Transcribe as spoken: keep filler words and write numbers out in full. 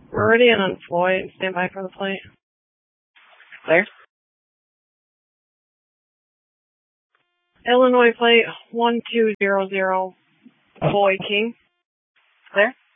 We're ready and on Floyd. Stand by for the plate. Clear. Illinois plate one two zero zero, Boy King. Clear.